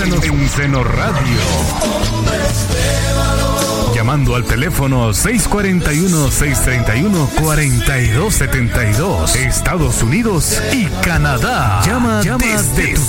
Escúchanos en Seno Radio. Llamando al teléfono 641-631-4272. Estados Unidos y Canadá. Llama desde tu